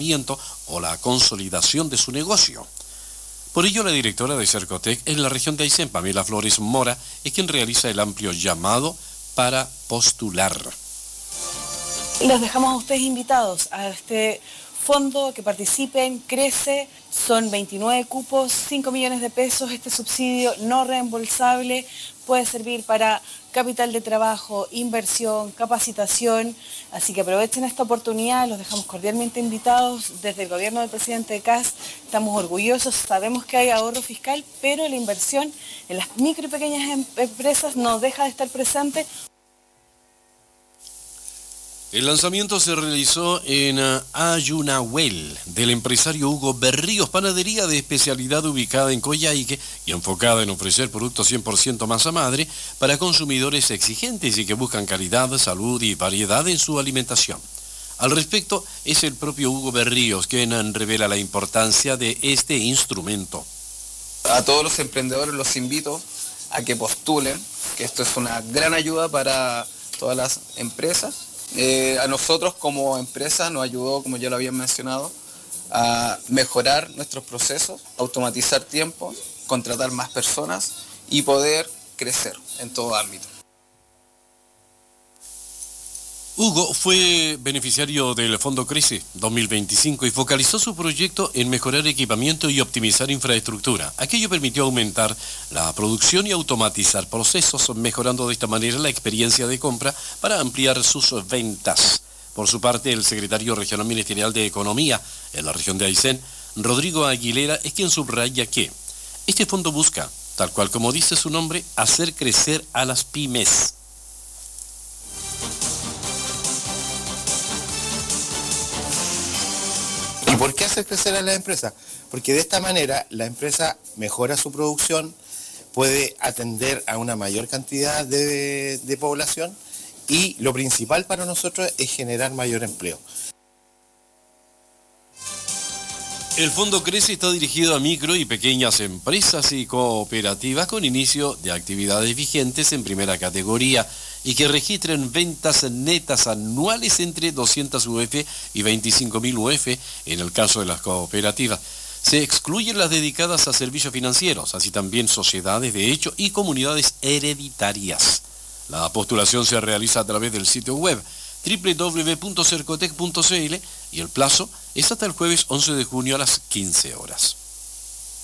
o la consolidación de su negocio. Por ello, la directora de Cercotec en la región de Aysén, Pamela Flores Mora, es quien realiza el amplio llamado para postular. Los dejamos a ustedes invitados a este fondo, que participen, crece, son 29 cupos, 5 millones de pesos. Este subsidio no reembolsable puede servir para capital de trabajo, inversión, capacitación, así que aprovechen esta oportunidad, los dejamos cordialmente invitados desde el gobierno del presidente Kast. Estamos orgullosos, sabemos que hay ahorro fiscal, pero la inversión en las micro y pequeñas empresas no deja de estar presente. El lanzamiento se realizó en Ayunahuel del empresario Hugo Berríos, panadería de especialidad ubicada en Coyhaique y enfocada en ofrecer productos 100% masa madre para consumidores exigentes y que buscan calidad, salud y variedad en su alimentación. Al respecto, es el propio Hugo Berríos quien revela la importancia de este instrumento. A todos los emprendedores los invito a que postulen, que esto es una gran ayuda para todas las empresas. A nosotros como empresa nos ayudó, como ya lo habían mencionado, a mejorar nuestros procesos, automatizar tiempos, contratar más personas y poder crecer en todo ámbito. Hugo fue beneficiario del Fondo Crece 2025 y focalizó su proyecto en mejorar equipamiento y optimizar infraestructura. Aquello permitió aumentar la producción y automatizar procesos, mejorando de esta manera la experiencia de compra para ampliar sus ventas. Por su parte, el secretario regional ministerial de Economía en la región de Aysén, Rodrigo Aguilera, es quien subraya que este fondo busca, tal cual como dice su nombre, hacer crecer a las pymes. ¿Y por qué hacer crecer a la empresa? Porque de esta manera la empresa mejora su producción, puede atender a una mayor cantidad de población y lo principal para nosotros es generar mayor empleo. El Fondo Crece está dirigido a micro y pequeñas empresas y cooperativas con inicio de actividades vigentes en primera categoría y que registren ventas netas anuales entre 200 UF y 25.000 UF en el caso de las cooperativas. Se excluyen las dedicadas a servicios financieros, así también sociedades de hecho y comunidades hereditarias. La postulación se realiza a través del sitio web www.cercotec.cl y el plazo es hasta el jueves 11 de junio a las 15 horas.